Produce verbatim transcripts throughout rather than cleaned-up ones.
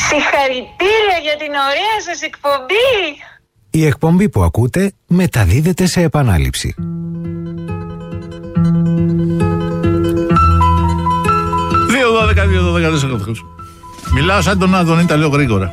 Συγχαρητήρια για την ωραία σας εκπομπή. Η εκπομπή που ακούτε μεταδίδεται σε επανάληψη. δύο δώδεκα δύο δώδεκα τέσσερα. Μιλάω σαν τον Άδωνη, τα λέω γρήγορα.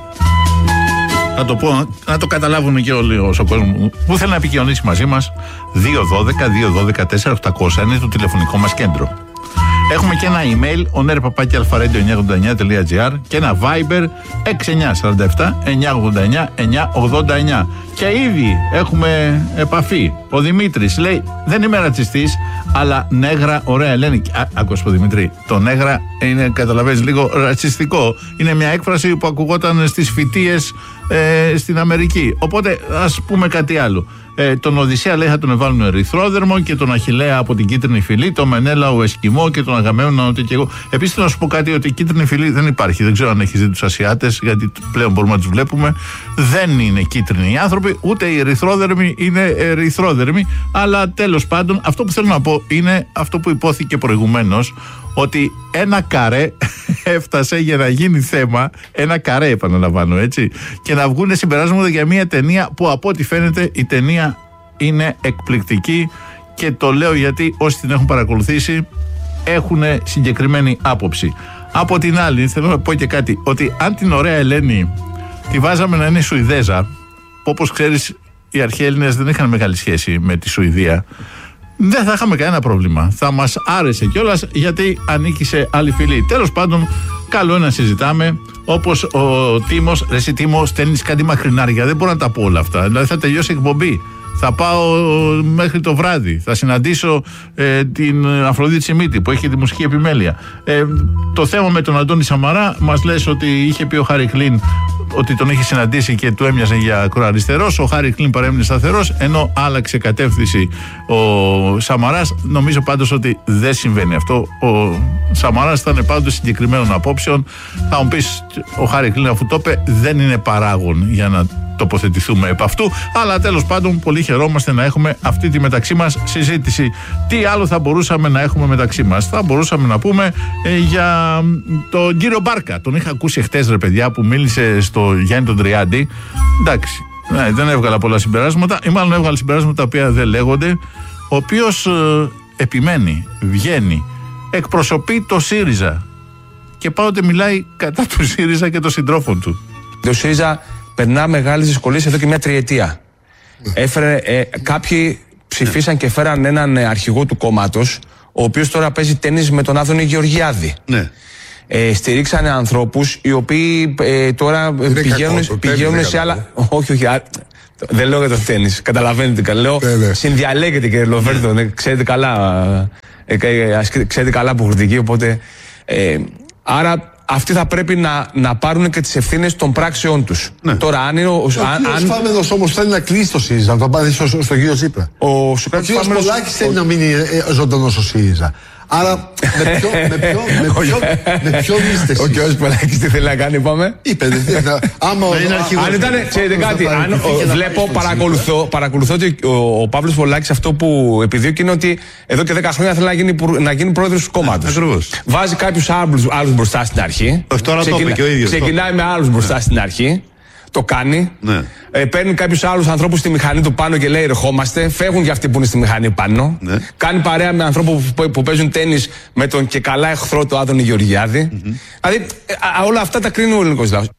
Να το πω, να το καταλάβουν και όλοι όσο κόσμο που θέλει να επικοινωνήσει μαζί μας. Δύο δώδεκα δύο δώδεκα τέσσερα οκτακόσια είναι το τηλεφωνικό μας κέντρο. Έχουμε και ένα email oner παπάκι αλφαρέντιο εννιακόσια ογδόντα εννιά τελεία τζι άρ και ένα Viber έξι εννιά τέσσερα επτά εννιακόσια ογδόντα εννιά εννιακόσια ογδόντα εννιά. Και ήδη έχουμε επαφή. Ο Δημήτρης λέει: δεν είμαι ρατσιστής, αλλά νέγρα, ωραία Ελένη. Άκουσα το Δημήτρη. Το νέγρα είναι, καταλαβαίνεις, λίγο ρατσιστικό. Είναι μια έκφραση που ακουγόταν στις φοιτίες ε, στην Αμερική. Οπότε ας πούμε κάτι άλλο. Ε, τον Οδυσσέα λέει θα τον εβάλουν ερυθρόδερμο και τον Αχιλλέα από την κίτρινη φυλή, τον Μενέλαο Εσκιμό και τον Αγαμέμνονα ότι και εγώ. Επίσης να σου πω κάτι, ότι η κίτρινη φυλή δεν υπάρχει. Δεν ξέρω αν έχεις δει τους Ασιάτες, γιατί πλέον μπορούμε να τους βλέπουμε. Δεν είναι κίτρινοι οι άνθρωποι, ούτε οι ερυθρόδερμοι είναι ερυθρόδερμοι. Αλλά τέλος πάντων, αυτό που θέλω να πω είναι αυτό που υπόθηκε προηγουμένως, ότι ένα καρέ έφτασε για να γίνει θέμα, ένα καρέ επαναλαμβάνω, έτσι, και να βγουν συμπεράσματα για μια ταινία που από ό,τι φαίνεται η ταινία είναι εκπληκτική, και το λέω γιατί όσοι την έχουν παρακολουθήσει έχουν συγκεκριμένη άποψη. Από την άλλη θέλω να πω και κάτι, ότι αν την ωραία Ελένη τη βάζαμε να είναι Σουηδέζα, που όπως ξέρεις οι αρχαίοι Έλληνες δεν είχαν μεγάλη σχέση με τη Σουηδία, δεν θα είχαμε κανένα πρόβλημα. Θα μας άρεσε κιόλας, γιατί ανήκει σε άλλη φυλή. Τέλος πάντων, καλό είναι να συζητάμε. Όπως ο Τίμος, ρε εσύ Τίμο, στέλνεις κάτι μακρινάρια. Δεν μπορώ να τα πω όλα αυτά. Δηλαδή θα τελειώσει η εκπομπή. Θα πάω μέχρι το βράδυ. Θα συναντήσω ε, την Αφροδίτη Σιμίτη που έχει τη μουσική επιμέλεια. Ε, το θέμα με τον Αντώνη Σαμαρά, μας λες ότι είχε πει ο Χάρη Κλίν ότι τον είχε συναντήσει και του έμοιαζε για ακροαριστερός. Ο Χάρη Κλίν παρέμεινε σταθερός, ενώ άλλαξε κατεύθυνση ο Σαμαράς. Νομίζω πάντως ότι δεν συμβαίνει αυτό. Ο Σαμαράς ήταν πάντως συγκεκριμένων απόψεων. Θα μου πεις, ο Χάρη Κλίν αφού το είπε, δεν είναι παράγον για να τοποθετηθούμε επ' αυτού, αλλά τέλος πάντων πολύ χαιρόμαστε να έχουμε αυτή τη μεταξύ μας συζήτηση. Τι άλλο θα μπορούσαμε να έχουμε μεταξύ μας? Θα μπορούσαμε να πούμε ε, για τον κύριο Μπάρκα. Τον είχα ακούσει χτες, ρε παιδιά, που μίλησε στο Γιάννη τον Τριάντη. Εντάξει, ναι, δεν έβγαλα πολλά συμπεράσματα, ή μάλλον έβγαλα συμπεράσματα τα οποία δεν λέγονται. Ο οποίος ε, επιμένει, βγαίνει, εκπροσωπεί το ΣΥΡΙΖΑ και πάντοτε μιλάει κατά του ΣΥΡΙΖΑ και των συντρόφων του. Το ΣΥΡΙΖΑ περνά μεγάλες δυσκολίες εδώ και μια τριετία. Έφερε, ε, κάποιοι ψηφίσαν και φέραν έναν αρχηγό του κόμματος, ο οποίος τώρα παίζει τένις με τον Άδωνη Γεωργιάδη. Ναι. Ε, στηρίξανε ανθρώπους οι οποίοι ε, τώρα πηγαίνουν, κακό, πηγαίνουν σε άλλα. Όχι, όχι. Α, δεν λέω για το τένις. Καταλαβαίνετε καλά. Λέω, συνδιαλέγεται, κύριε Λοβέρδο. Ναι. Ξέρετε καλά. Ε, ε, ξέρετε καλά που χρητική, οπότε. Ε, άρα. Αυτοί θα πρέπει να, να πάρουν και τις ευθύνες των πράξεών τους. Ναι. Τώρα, αν είναι. Ο, ο κύριος Φάμενος όμως θέλει να κλείσει το ΣΥΡΙΖΑ, να το πάρει στο, στο, στον κύριο Τσίπρα. Ο, ο κύριος Πολάκης θέλει να μείνει ε, ζωντανός στο ΣΥΡΙΖΑ. Άρα, με ποιο, με ποιο, με ποιο, με ποιο είστε εσείς? Ο κύριος Πολάκης τι θέλει να κάνει, είπαμε. Είπε, άμα αν ήταν, ξέρετε κάτι, αν βλέπω, παρακολουθώ, παρακολουθώ ότι ο, ο Παύλος Πολάκης αυτό που επιδιώκει είναι ότι εδώ και δέκα χρόνια θέλει να γίνει, να γίνει πρόεδρος του κόμματος. Βάζει κάποιους άλλους, άλλους μπροστά στην αρχή. Τώρα το είπε και ο ίδιος. Ξεκινάει με άλλους μπροστά στην αρχή. Το κάνει. Ναι. Ε, παίρνει κάποιους άλλους ανθρώπους στη μηχανή του πάνω και λέει ερχόμαστε. Φεύγουν και αυτοί που είναι στη μηχανή πάνω. Ναι. Κάνει παρέα με ανθρώπους που, που παίζουν τένις με τον και καλά εχθρό του Άδωνη Γεωργιάδη. Mm-hmm. Δηλαδή α, όλα αυτά τα κρίνει ο ελληνικός λαός.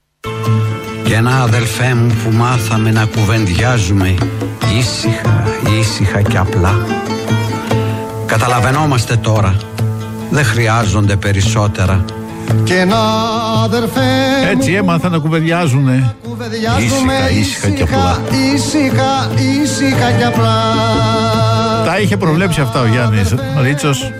Και ένα αδελφέ μου που μάθαμε να κουβεντιάζουμε ήσυχα, ήσυχα και απλά. Καταλαβαίνόμαστε τώρα. Δεν χρειάζονται περισσότερα. Και ένα αδερφέ έτσι έμαθα να κουβεντιάζουνε ήσυχα, ήσυχα και απλά. Ήσυχα, ήσυχα και απλά. Τα είχε προβλέψει αυτά ο Γιάννης Ρίτσος.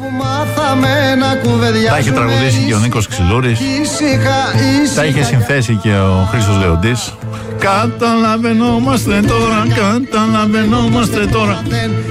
Τα είχε τραγουδήσει και ο Νίκος Ξυλούρης. Τα είχε συνθέσει και ο Χρήστος Λεοντής. Καταλαβαίνόμαστε τώρα, καταλαβαίνόμαστε τώρα.